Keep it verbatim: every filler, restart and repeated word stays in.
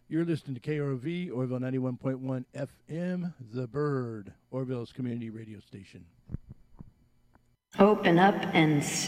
You're listening to K R O V, Orville ninety-one point one F M, The Bird, Orville's community radio station. Open up and